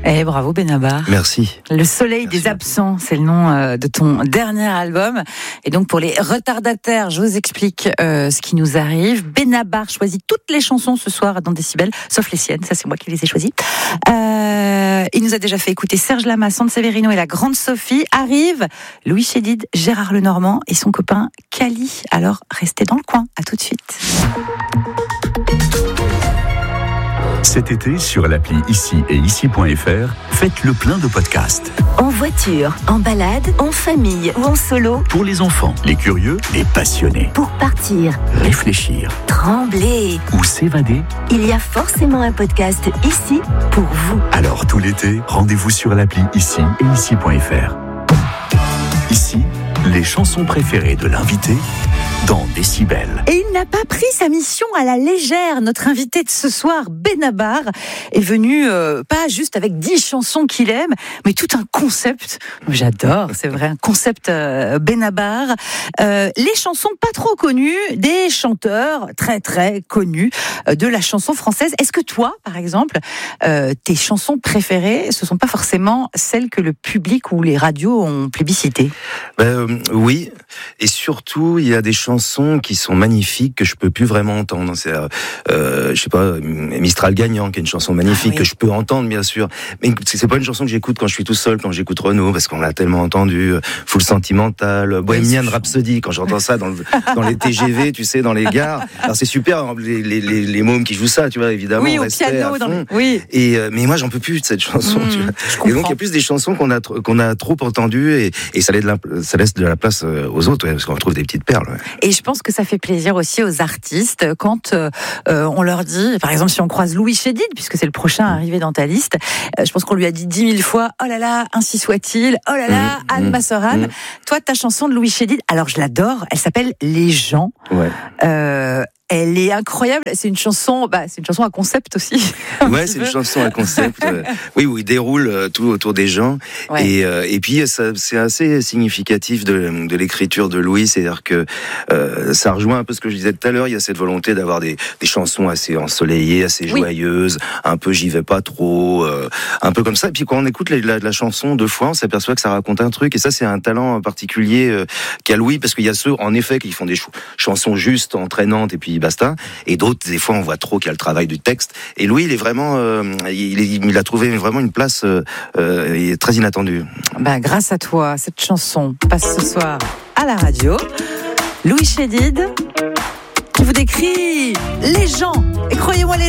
Eh, bravo Benabar. Merci. Le soleil des absents, c'est le nom de ton dernier album. Et donc pour les retardataires, je vous explique ce qui nous arrive. Benabar choisit toutes les chansons ce soir dans Décibel, sauf les siennes, ça c'est moi qui les ai choisies. Il nous a déjà fait écouter Serge Lama, Sandra Severino et la Grande Sophie. Arrive Louis Chédid, Gérard Lenormand et son copain Cali. Alors restez dans le coin, à tout de suite. Cet été, sur l'appli Ici et Ici.fr, faites le plein de podcasts. En voiture, en balade, en famille ou en solo. Pour les enfants, les curieux, les passionnés. Pour partir, Réfléchir trembler. ou s'évader. Il y a forcément un podcast ici pour vous. Alors tout l'été, rendez-vous sur l'appli Ici et Ici.fr. Ici, les chansons préférées de l'invité dans Décibel. Et il n'a pas pris sa mission à la légère. Notre invité de ce soir, Benabar, est venu pas juste avec 10 chansons qu'il aime, mais tout un concept. J'adore, c'est vrai, un concept Benabar. Les chansons pas trop connues des chanteurs très très connus de la chanson française. Est-ce que toi, par exemple, tes chansons préférées, ce sont pas forcément celles que le public ou les radios ont plébiscitées? Oui, et surtout, il y a des chansons qui sont magnifiques que je peux plus vraiment entendre. C'est, je sais pas, Mistral Gagnant, qui est une chanson magnifique que je peux entendre, bien sûr. Mais c'est pas une chanson que j'écoute quand je suis tout seul, quand j'écoute Renaud, parce qu'on l'a tellement entendu. Full Sentimental, Bohemian Rhapsody, quand j'entends ça dans les TGV, tu sais, dans les gares. Alors c'est super, les mômes qui jouent ça, tu vois, évidemment. Oui, au piano. Oui. Et, mais moi, j'en peux plus de cette chanson, tu vois. Et donc, il y a plus des chansons qu'on a trop entendues et ça laisse de la place aux autres, parce qu'on retrouve des petites perles. Et je pense que ça fait plaisir aussi aux artistes quand on leur dit, par exemple, si on croise Louis Chédid, puisque c'est le prochain arrivé dans ta liste, je pense qu'on lui a dit 10 000 fois, oh là là, ainsi soit-il, oh là là, Anne, ma sœur Anne. Toi, ta chanson de Louis Chédid, alors je l'adore, elle s'appelle Les gens. Ouais. Elle est incroyable. C'est une chanson à concept aussi. Ouais, c'est une chanson à concept. Oui, où il déroule tout autour des gens. Ouais. Et puis c'est assez significatif de l'écriture de Louis, c'est-à-dire que ça rejoint un peu ce que je disais tout à l'heure. Il y a cette volonté d'avoir des chansons assez ensoleillées, assez joyeuses, un peu j'y vais pas trop, un peu comme ça. Et puis quand on écoute la chanson deux fois, on s'aperçoit que ça raconte un truc. Et ça, c'est un talent particulier qu'a Louis, parce qu'il y a ceux, en effet, qui font des chansons justes, entraînantes, et puis basta. Et d'autres, des fois, on voit trop qu'il y a le travail du texte. Et Louis, il est vraiment, il a trouvé vraiment une place très inattendue. Grâce à toi, cette chanson passe ce soir à la radio. Louis Chédid, qui vous décrit les gens. Et croyez-moi, les